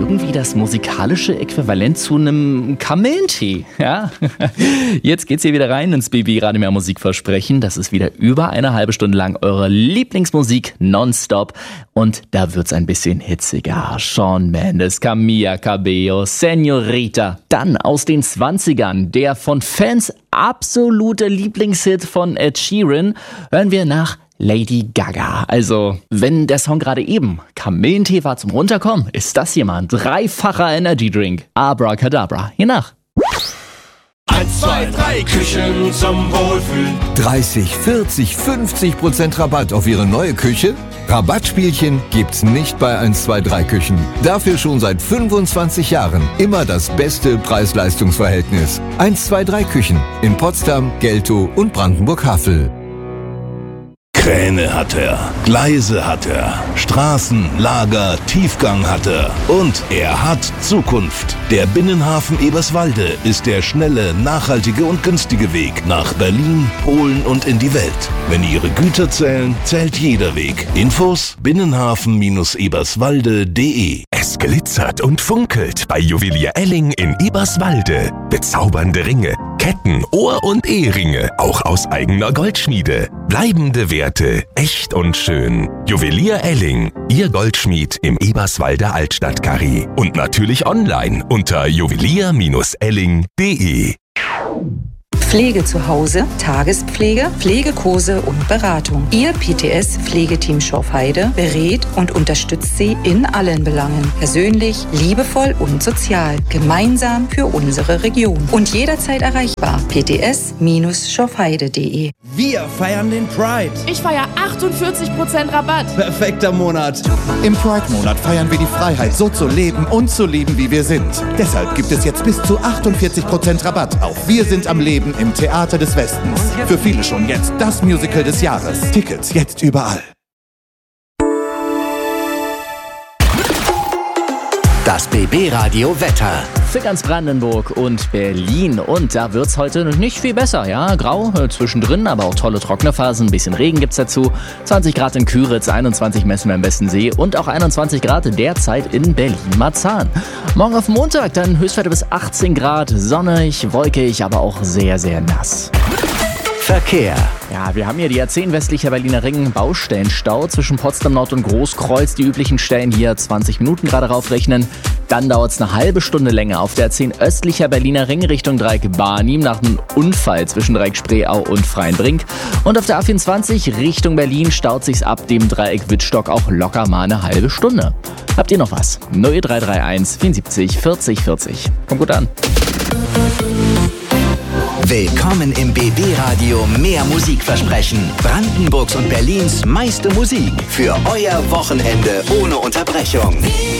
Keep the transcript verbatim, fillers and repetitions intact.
irgendwie das musikalische Äquivalent zu einem Kamillentee. Ja? Jetzt geht's hier wieder rein ins B B Radio Mehr Musikversprechen. Das ist wieder über eine halbe Stunde lang eure Lieblingsmusik nonstop. Und da wird's ein bisschen hitziger. Shawn Mendes, Camila Cabello, Señorita. Dann aus den zwanzigern, der von Fans absolute Lieblingshit von Ed Sheeran, hören wir nach Lady Gaga. Also, wenn der Song gerade eben Kamillentee war zum Runterkommen, ist das hier mal ein dreifacher Energy Drink. Abracadabra. Hier nach. eins, zwei, drei Küchen zum Wohlfühlen. dreißig, vierzig, fünfzig Prozent Rabatt auf Ihre neue Küche? Rabattspielchen gibt's nicht bei eins, zwei, drei Küchen. Dafür schon seit fünfundzwanzig Jahren immer das beste Preis-Leistungs-Verhältnis. eins, zwei, drei Küchen in Potsdam, Geltow und Brandenburg-Havel. Kräne hat er, Gleise hat er, Straßen, Lager, Tiefgang hat er und er hat Zukunft. Der Binnenhafen Eberswalde ist der schnelle, nachhaltige und günstige Weg nach Berlin, Polen und in die Welt. Wenn Ihre Güter zählen, zählt jeder Weg. Infos binnenhafen eberswalde punkt de. Es glitzert und funkelt bei Juwelier Elling in Eberswalde. Bezaubernde Ringe, Ketten, Ohr- und Eheringe, auch aus eigener Goldschmiede. Bleibende Werte, echt und schön. Juwelier Elling, Ihr Goldschmied im Eberswalder Altstadtkarree. Und natürlich online unter juwelier elling punkt de. Pflege zu Hause, Tagespflege, Pflegekurse und Beratung. Ihr P T S-Pflegeteam Schorfheide berät und unterstützt Sie in allen Belangen. Persönlich, liebevoll und sozial. Gemeinsam für unsere Region. Und jederzeit erreichbar. p t s schorfheide punkt de. Wir feiern den Pride. Ich feiere achtundvierzig Prozent Rabatt. Perfekter Monat. Im Pride-Monat feiern wir die Freiheit, so zu leben und zu lieben, wie wir sind. Deshalb gibt es jetzt bis zu achtundvierzig Prozent Rabatt auf Wir sind am Leben im Theater des Westens. Für viele schon jetzt das Musical des Jahres. Tickets jetzt überall. Das B B-Radio Wetter. Für ganz Brandenburg und Berlin. Und da wird's heute nicht viel besser, ja. Grau äh, zwischendrin, aber auch tolle trockene Phasen. Ein bisschen Regen gibt's dazu. zwanzig Grad in Küritz, einundzwanzig messen wir am Westensee und auch einundzwanzig Grad derzeit in Berlin-Marzahn. Morgen auf Montag dann Höchstwerte bis achtzehn Grad, sonnig, wolkig, aber auch sehr, sehr nass. Verkehr. Ja, wir haben hier die A zehn westlicher Berliner Ring, Baustellenstau zwischen Potsdam Nord und Großkreuz. Die üblichen Stellen hier zwanzig Minuten gerade raufrechnen. Dann dauert es eine halbe Stunde länger auf der A zehn östlicher Berliner Ring Richtung Dreieck Barnim nach einem Unfall zwischen Dreieck Spreeau und Freienbrink. Und auf der A vierundzwanzig Richtung Berlin staut sich's ab dem Dreieck Wittstock auch locker mal eine halbe Stunde. Habt ihr noch was? null drei drei eins vierundsiebzig vierzig vierzig. Kommt gut an. Willkommen im B B-Radio Mehr Musikversprechen. Brandenburgs und Berlins meiste Musik für euer Wochenende ohne Unterbrechung.